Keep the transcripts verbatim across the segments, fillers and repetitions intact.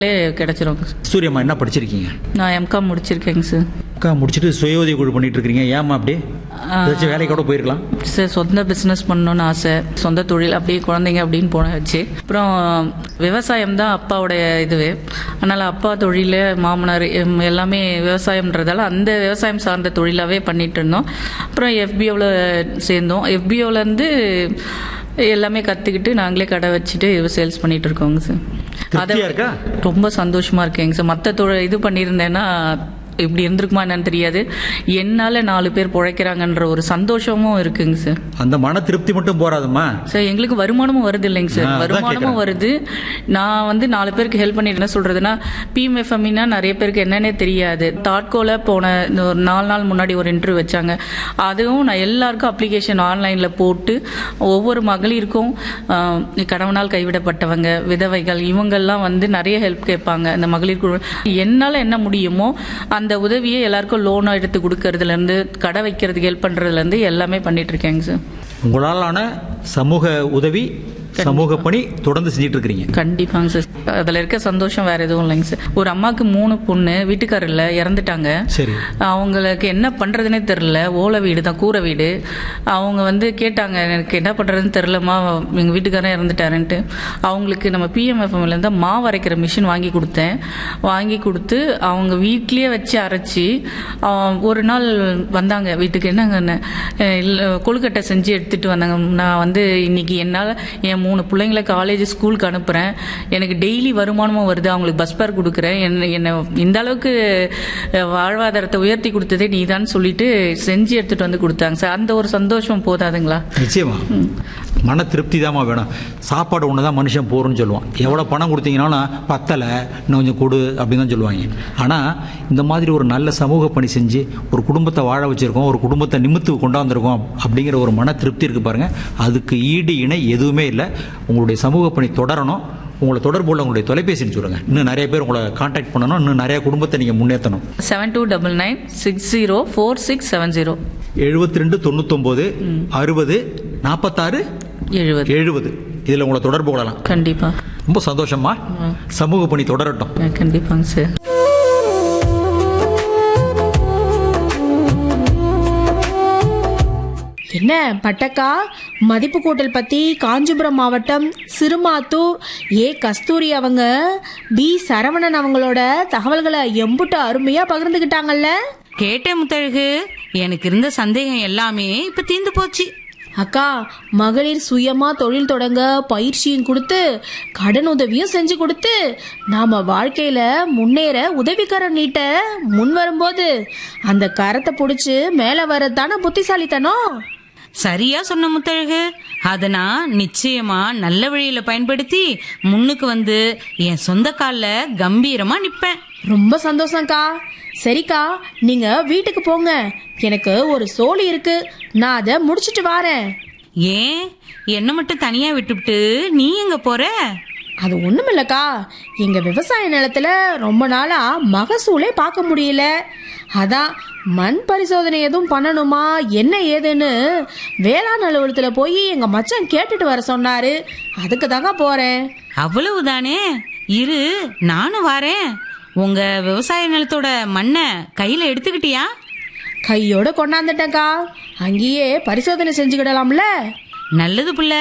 கிடைச்சிரும். சூரியம்மா என்ன படிச்சிருக்கீங்க? நான் எம்காம் முடிச்சிருக்கேங்க சார். அக்கா முடிச்சுட்டு சுய உதவி குழு பண்ணிட்டு இருக்கீங்க, ஏமா அப்படி ஏதாச்சும் வேலைக்கு கூட போயிருக்கலாம் சார். சொந்த பிஸ்னஸ் பண்ணணும்னு ஆசை, சொந்த தொழில் அப்படியே குழந்தைங்க அப்படின்னு போன வச்சு. அப்புறம் விவசாயம் தான் அப்பாவுடைய இதுவே. அதனால் அப்பா தொழில் மாமனார் எல்லாமே விவசாயம்ன்றதால அந்த விவசாயம் சார்ந்த தொழிலாகவே பண்ணிட்டு இருந்தோம். அப்புறம் எஃபிஓவில் சேர்ந்தோம். எஃபிஓலேருந்து எல்லாமே கற்றுக்கிட்டு நாங்களே கடை வச்சுட்டு சேல்ஸ் பண்ணிட்டு இருக்கோங்க சார். அதை ரொம்ப சந்தோஷமாக இருக்கேங்க சார். மற்ற தொழில் இது பண்ணியிருந்தேன்னா இப்படி இருந்திருக்குமா என்னன்னு தெரியாது. என்னால நாலு பேர் பிழைக்கிறாங்கன்ற ஒரு சந்தோஷமும் இருக்குங்க சார். அந்த மன திருப்தி மட்டும் போறாதுமா சார், எங்களுக்கு வருமானமும் வருது இல்லைங்க சார். வருமானமும் வருது. நான் வந்து நாலு பேருக்கு ஹெல்ப் பண்ணிட்டு என்ன சொல்றதுன்னா, பிஎம்எஃப்எம்னா நிறைய பேருக்கு என்னன்னே தெரியாது. தாட்கோல போன ஒரு நாலு நாள் முன்னாடி ஒரு இன்டர்வியூ வச்சாங்க. அதுவும் நான் எல்லாருக்கும் அப்ளிகேஷன் ஆன்லைன்ல போட்டு ஒவ்வொரு மகளிருக்கும் கணவனால் கைவிடப்பட்டவங்க, விதவைகள், இவங்கெல்லாம் வந்து நிறைய ஹெல்ப் கேட்பாங்க. அந்த மகளிர் குழு என்னால என்ன முடியுமோ அந்த உதவியை எல்லாருக்கும் லோனா எடுத்து கொடுக்கறதுல இருந்து கடை வைக்கிறதுக்கு ஹெல்ப் பண்றதுல இருந்து எல்லாமே பண்ணிட்டு இருக்கேங்க சார். உங்களாலான சமூக உதவி சமூக பணி தொடர்ந்து செஞ்சுட்டு இருக்கீங்க. கண்டிப்பாங்க சார். அதுல இருக்க சந்தோஷம் வேற எதுவும் இல்லைங்க சார். ஒரு அம்மாக்கு மூணு பொண்ணு, வீட்டுக்காரர்ல இறந்துட்டாங்க. சரி. அவங்களுக்கு என்ன பண்றதுன்னே தெரியல. ஓலை வீடு தான், கூரை வீடு. அவங்க வந்து கேட்டாங்க, எனக்கு என்ன பண்றதுன்னு தெரியலமா, எங்க வீட்டுக்காரன் இறந்துட்டாருன்ட்டு. அவங்களுக்கு நம்ம பிஎம்எஃப்எம்ல இருந்து மாவு அரைக்கிற மிஷின் வாங்கி கொடுத்தேன். வாங்கி கொடுத்து அவங்க வீட்லயே வச்சு அரைச்சி ஒரு நாள் வந்தாங்க வீட்டுக்கு. என்னங்க கொழுக்கட்டை செஞ்சு எடுத்துட்டு வந்தாங்க. நான் வந்து இன்னைக்கு என்னால் என் மூணு பிள்ளைங்களை காலேஜ் ஸ்கூலுக்கு அனுப்புறேன், எனக்கு டெய்லி வருமானமும் வருது, அவங்களுக்கு பஸ் பேர் கொடுக்குறேன், என்ன இந்த அளவுக்கு வாழ்வாதாரத்தை உயர்த்தி கொடுத்ததே நீதான் சொல்லிட்டு செஞ்சு எடுத்துட்டு வந்து கொடுத்தாங்க சார். அந்த ஒரு சந்தோஷம் போதாதுங்களா? நிச்சயமா மன திருப்தி தாமா வேணும். சாப்பாடு ஒண்ணுதான் மனுஷன் போறோம்னு சொல்லுவான். எவ்வளவு பணம் கொடுத்தீங்கன்னாலும் பத்தலை, இன்னும் கொஞ்சம் கொடு அப்படின்னு தான் சொல்லுவாங்க. ஆனா இந்த மாதிரி ஒரு நல்ல சமூக பணி செஞ்சு ஒரு குடும்பத்தை வாழ வச்சிருக்கோம், ஒரு குடும்பத்தை நிமித்து கொண்டாந்துருக்கோம் அப்படிங்கிற ஒரு மன திருப்தி இருக்கு பாருங்க. அதுக்கு ஈடு இணை எதுவுமே இல்லை. உங்களுடைய சமூக பணி தொடரணும். உங்களை தொடர்பு உள்ள உங்களுடைய தொலைபேசி சொல்லுங்க. இன்னும் நிறைய பேர் உங்களை கான்டாக்ட் பண்ணணும், இன்னும் நிறைய குடும்பத்தை நீங்க முன்னேற்றணும். Seven two double nine six zero four six seven zero எழுபத்தி ரெண்டு தொண்ணூத்தி ஒன்பது அறுபது நாற்பத்தாறு எழுபது எழுபது இதுல உங்களை தொடர்பு கொள்ளலாம். கண்டிப்பா. ரொம்ப சந்தோஷமா. சமூக பணி தொடரட்டும். கண்டிப்பாங்க சார். என்ன பட்டக்கா, மதிப்பு கூட்டல் பத்தி காஞ்சிபுரம் மாவட்டம் சிறுமாத்தூர் ஏ கஸ்தூரி அவங்க பி சரவணன் அவங்களோட தகவல்களை எம்புட்டு அருமையா பகிர்ந்துகிட்டாங்கல்ல. கேட்டேன் முத்தழகு. எனக்கு இருந்த சந்தேகம் எல்லாமே இப்ப தீர்ந்து போச்சு. அக்கா, மகளிர் சுயமா தொழில் தொடங்க பயிற்சியும் கொடுத்து கடன் உதவியும் செஞ்சு கொடுத்து நாம வாழ்க்கையில முன்னேற உதவிக்கரம் நீட்ட முன் வரும்போது அந்த கரத்தை புடிச்சு மேல வரதான புத்திசாலித்தனம். சரியா சொன்ன முத்தழகு. அத நான் நிச்சயமா நல்ல வழியில பயன்படுத்தி முன்னுக்கு வந்து என் சொந்த கால்ல கம்பீரமா நிப்பேன். ரொம்ப சந்தோஷம்க்கா. சரிக்கா, நீங்க வீட்டுக்கு போங்க. எனக்கு ஒரு சோலி இருக்கு, நான் அதை முடிச்சிட்டு வாரேன். ஏன் என்ன மட்டும் தனியா விட்டுவிட்டு நீ எங்க போற? அது ஒண்ணுமில்லக்கா, எங்க விவசாய நிலத்துல ரொம்ப நாளா மகசூலே பார்க்க முடியல. அதான் மண் பரிசோதனை எதுவும் பண்ணணுமா என்ன ஏதுன்னு வேளாண் அலுவலகத்துல போய் எங்க மச்சான் கேட்டுட்டு வர சொன்னாரு. அதுக்கு தாங்க போறேன். அவ்வளவுதானே, இரு நானும் வாரேன். உங்க விவசாய நிலத்தோட மண்ணை கையில எடுத்துக்கிட்டியா? கையோட கொண்டாந்துட்டேன்க்கா. அங்கேயே பரிசோதனை செஞ்சுக்கிடலாம்ல. நல்லது புள்ள.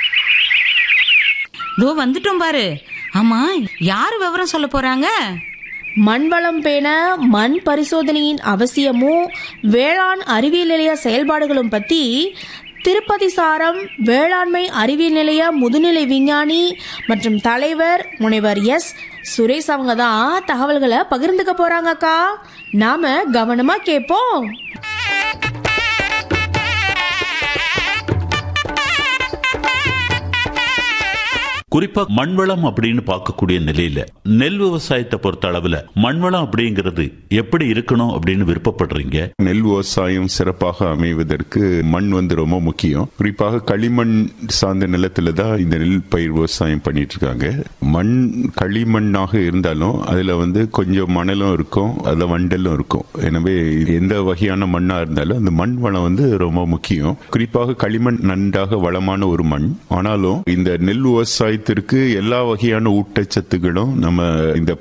தோ வந்துட்டோம் பாரு. ஆமா, யாரு விவரம் சொல்ல போறாங்க? மண் வளம் பேண மண் பரிசோதனையின் அவசியமும் வேளாண் அறிவியல் நிலைய செயல்பாடுகளும் பத்தி திருப்பதி சாரம் வேளாண்மை அறிவியல் நிலைய முதுநிலை விஞ்ஞானி மற்றும் தலைவர் முனைவர் எஸ் சுரேஷ் அவங்க தான் தகவல்களை பகிர்ந்துக்க போறாங்கக்கா. நாம கவனமா கேட்போம். குறிப்பா மண்வளம் அப்படின்னு பார்க்கக்கூடிய நிலையில நெல் விவசாயத்தை பொறுத்த அளவுல மண்வளம் அப்படிங்கிறது எப்படி இருக்கணும் அப்படின்னு விருப்பப்படுறீங்க? நெல் விவசாயம் சிறப்பாக அமைவதற்கு மண் வந்து ரொம்ப முக்கியம். குறிப்பாக களிமண் சார்ந்த நிலத்துல தான் இந்த நெல் பயிர் விவசாயம் பண்ணிட்டு இருக்காங்க. மண் களிமண்ணாக இருந்தாலும் அதுல வந்து கொஞ்சம் மணலும் இருக்கும், அதுல வண்டலும் இருக்கும். எனவே எந்த வகையான மண்ணா இருந்தாலும் அந்த மண் வளம் வந்து ரொம்ப முக்கியம். குறிப்பாக களிமண் நன்றாக வளமான ஒரு மண். ஆனாலும் இந்த நெல் விவசாயத்தை விவசாயத்திற்கு எல்லா வகையான ஊட்டச்சத்துக்களும் நம்ம இந்த